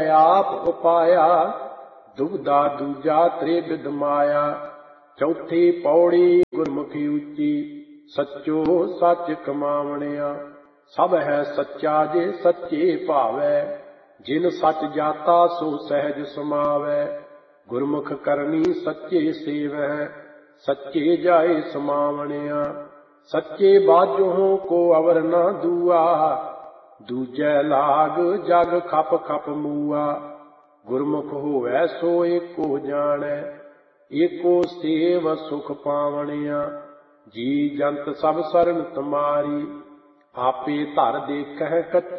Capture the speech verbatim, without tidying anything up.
आप उपाया, दुबदा दूजा त्रिविध माया। चौथी पौड़ी गुरमुखी उच्ची, सच्चो सच कमावणिया। सब है सच्चा जे सच्चे भावै, जिन सच जाता सो सहज समावै। गुरमुख करनी सच्चे सेवै, सच्चे जाए समावणिया। सच्चे बाजों को अवर न दुआ, दूजै लाग जग खप खप मूआ। गुरमुख होवै सो एको जानै, एको सेव सुख पावणिया। जी जंत सब सरन तुम्हारी, आपे धर देखै कच्ची